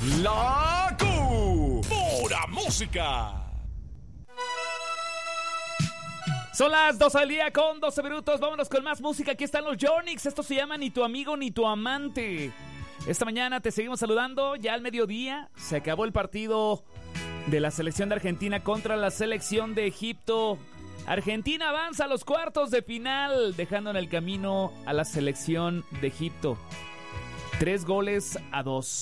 La pura música. Son las 2 del día con 12 minutos. Vámonos con más música. Aquí están los Yonix. Esto se llama Ni tu amigo ni tu amante. Esta mañana te seguimos saludando. Ya al mediodía se acabó el partido de la selección de Argentina contra la selección de Egipto. Argentina avanza a los cuartos de final, dejando en el camino a la selección de Egipto. 3-2.